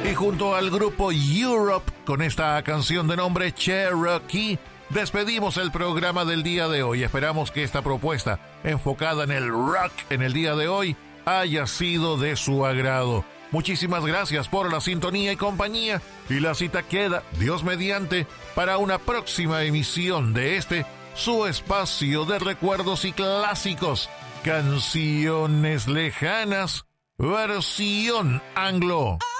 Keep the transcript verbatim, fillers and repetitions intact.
Y junto al grupo Europe, con esta canción de nombre Cherokee, despedimos el programa del día de hoy. Esperamos que esta propuesta, enfocada en el rock en el día de hoy, haya sido de su agrado. Muchísimas gracias por la sintonía y compañía, y la cita queda, Dios mediante, para una próxima emisión de este, su espacio de recuerdos y clásicos, Canciones Lejanas, versión anglo.